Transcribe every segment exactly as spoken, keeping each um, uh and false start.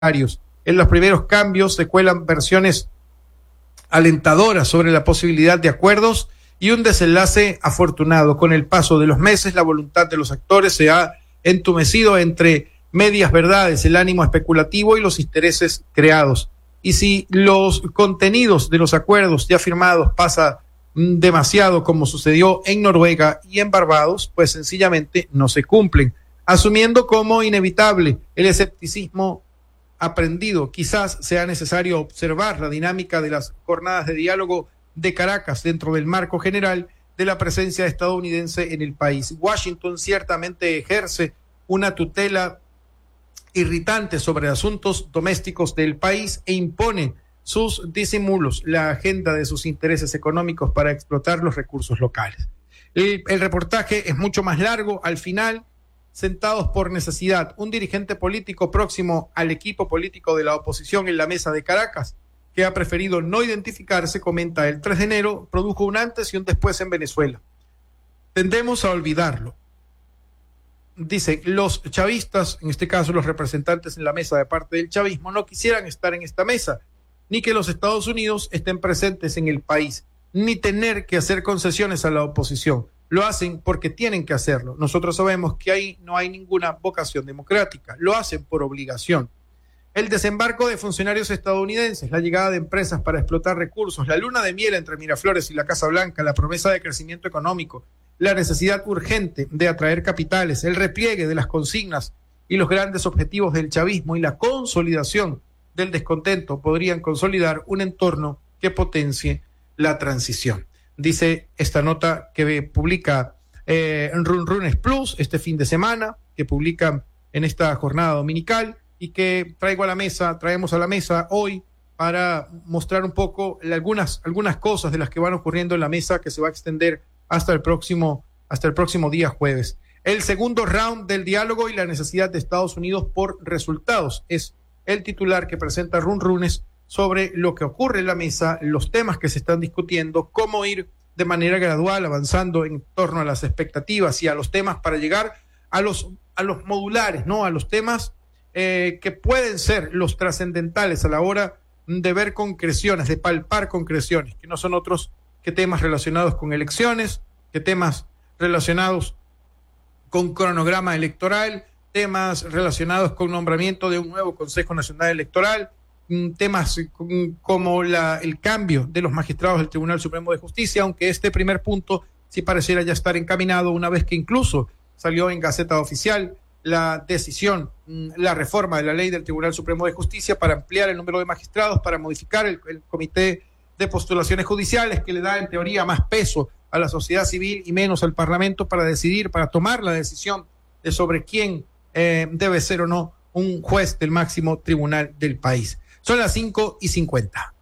En los primeros cambios se cuelan versiones alentadoras sobre la posibilidad de acuerdos y un desenlace afortunado. Con el paso de los meses, la voluntad de los actores se ha entumecido entre medias verdades, el ánimo especulativo y los intereses creados. Y si los contenidos de los acuerdos ya firmados pasa demasiado, como sucedió en Noruega y en Barbados, pues sencillamente no se cumplen, asumiendo como inevitable el escepticismo aprendido. Quizás sea necesario observar la dinámica de las jornadas de diálogo de Caracas dentro del marco general de la presencia estadounidense en el país. Washington ciertamente ejerce una tutela irritante sobre asuntos domésticos del país e impone sus disimulos, la agenda de sus intereses económicos para explotar los recursos locales. El, el reportaje es mucho más largo. Al final, sentados por necesidad, un dirigente político próximo al equipo político de la oposición en la mesa de Caracas, que ha preferido no identificarse, comenta: el tres de enero produjo un antes y un después en Venezuela. Tendemos a olvidarlo. Dice, los chavistas, en este caso los representantes en la mesa de parte del chavismo, no quisieran estar en esta mesa, ni que los Estados Unidos estén presentes en el país, ni tener que hacer concesiones a la oposición. Lo hacen porque tienen que hacerlo. Nosotros sabemos que ahí no hay ninguna vocación democrática. Lo hacen por obligación. El desembarco de funcionarios estadounidenses, la llegada de empresas para explotar recursos, la luna de miel entre Miraflores y la Casa Blanca, la promesa de crecimiento económico, la necesidad urgente de atraer capitales, el repliegue de las consignas y los grandes objetivos del chavismo y la consolidación del descontento podrían consolidar un entorno que potencie la transición. Dice esta nota que publica eh, Run Runes Plus este fin de semana, que publica en esta jornada dominical y que traigo a la mesa, traemos a la mesa hoy para mostrar un poco algunas, algunas cosas de las que van ocurriendo en la mesa, que se va a extender hasta el próximo, hasta el próximo día jueves. El segundo round del diálogo y la necesidad de Estados Unidos por resultados es el titular que presenta Run Runes sobre lo que ocurre en la mesa, los temas que se están discutiendo, cómo ir de manera gradual avanzando en torno a las expectativas y a los temas para llegar a los, a los modulares, ¿no? A los temas eh, que pueden ser los trascendentales a la hora de ver concreciones, de palpar concreciones, que no son otros que temas relacionados con elecciones, que temas relacionados con cronograma electoral, temas relacionados con nombramiento de un nuevo Consejo Nacional Electoral, temas como la, el cambio de los magistrados del Tribunal Supremo de Justicia, aunque este primer punto sí pareciera ya estar encaminado una vez que incluso salió en Gaceta Oficial la decisión, la reforma de la ley del Tribunal Supremo de Justicia para ampliar el número de magistrados, para modificar el, el comité de postulaciones judiciales, que le da en teoría más peso a la sociedad civil y menos al Parlamento para decidir, para tomar la decisión de sobre quién eh, debe ser o no un juez del máximo tribunal del país. Son las cinco y cincuenta.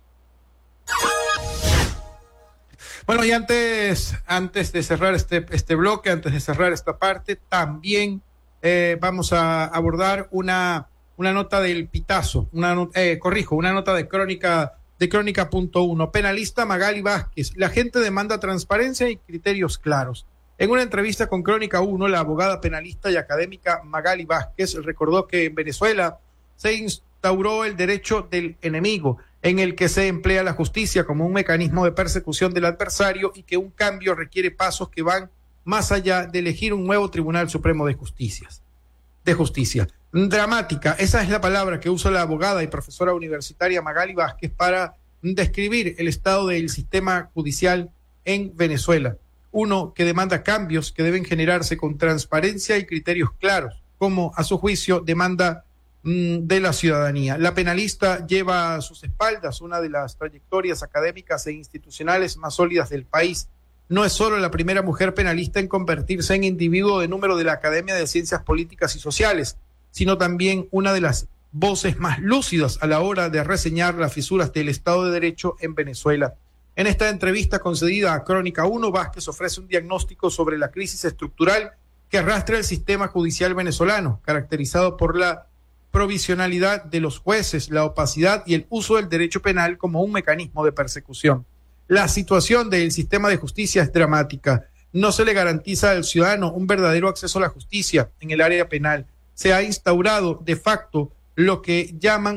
Bueno, y antes, antes de cerrar este, este bloque, antes de cerrar esta parte, también eh, vamos a abordar una, una nota del Pitazo, una eh, corrijo, una nota de crónica de crónica punto uno. Penalista Magali Vázquez, la gente demanda transparencia y criterios claros. En una entrevista con Crónica uno, la abogada penalista y académica Magali Vázquez recordó que en Venezuela se instauró el derecho del enemigo, en el que se emplea la justicia como un mecanismo de persecución del adversario y que un cambio requiere pasos que van más allá de elegir un nuevo Tribunal Supremo de Justicia. De justicia. Dramática, esa es la palabra que usa la abogada y profesora universitaria Magali Vázquez para describir el estado del sistema judicial en Venezuela. Uno que demanda cambios que deben generarse con transparencia y criterios claros, como a su juicio demanda mmm, de la ciudadanía. La penalista lleva a sus espaldas una de las trayectorias académicas e institucionales más sólidas del país. No es solo la primera mujer penalista en convertirse en individuo de número de la Academia de Ciencias Políticas y Sociales, sino también una de las voces más lúcidas a la hora de reseñar las fisuras del Estado de Derecho en Venezuela. En esta entrevista concedida a Crónica uno, Vázquez ofrece un diagnóstico sobre la crisis estructural que arrastra el sistema judicial venezolano, caracterizado por la provisionalidad de los jueces, la opacidad y el uso del derecho penal como un mecanismo de persecución. La situación del sistema de justicia es dramática. No se le garantiza al ciudadano un verdadero acceso a la justicia en el área penal. Se ha instaurado de facto lo que llaman